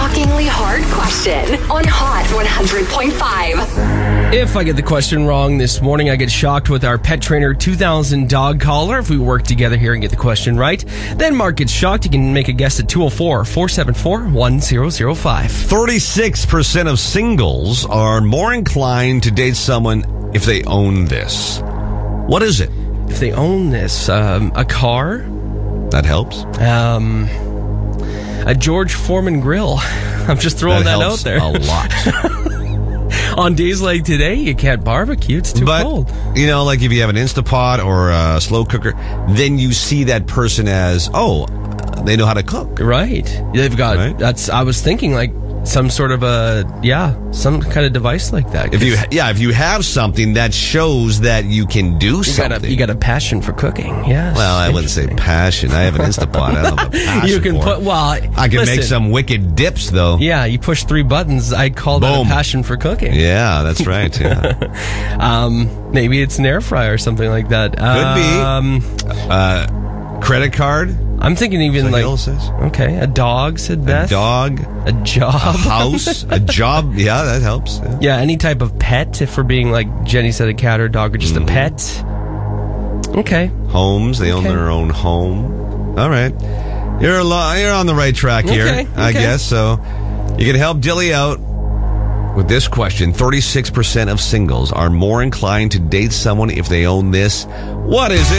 shockingly hard question on Hot 100.5. If I get the question wrong this morning, I get shocked with our Pet Trainer 2000 dog collar. If we work together here and get the question right, then Mark gets shocked. You can make a guess at 204-474-1005. 36% of singles are more inclined to date someone if they own this. What is it? If they own this, a car, That helps. a George Foreman grill. I'm just throwing that out helps there. a lot. On days like today, you can't barbecue. It's too cold. You know, like if you have an Instapot or a slow cooker, then you see that person as, they know how to cook. Right. They've got, I was thinking like some sort of some kind of device like that. If you have something that shows that you can do something. You got a passion for cooking. Yes. Well, I wouldn't say passion. I have an Instapot. I don't have a passion You can for it. I can make some wicked dips, though. Yeah, you push 3 buttons. I'd call that a passion for cooking. Yeah, that's right. Yeah. Maybe it's an air fryer or something like that. Could be. Credit card. I'm thinking even like, says? Okay, a dog, said Beth. A dog. A job. A house. A job. Yeah, that helps. Yeah, any type of pet. If we're being like Jenny said, a cat or a dog or just a pet. Okay. Homes. They own their own home. All right. You're on the right track here, I guess. So you can help Dilly out with this question. 36% of singles are more inclined to date someone if they own this. What is it?